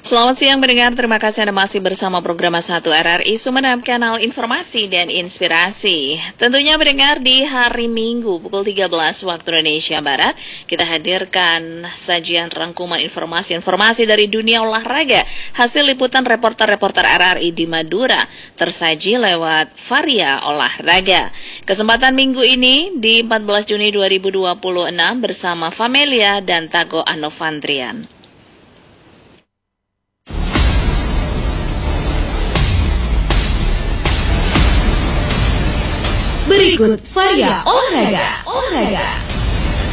Selamat siang pendengar, terima kasih Anda masih bersama program 1 RRI Sumeneb, kanal informasi dan inspirasi. Tentunya pendengar, di hari Minggu pukul 13 waktu Indonesia Barat, kita hadirkan sajian rangkuman informasi-informasi dari dunia olahraga, hasil liputan reporter-reporter RRI di Madura, tersaji lewat Varia Olahraga. Kesempatan minggu ini di 14 Juni 2026 bersama Famelia dan Tago Anovantrian. Berikut Varia Olahraga.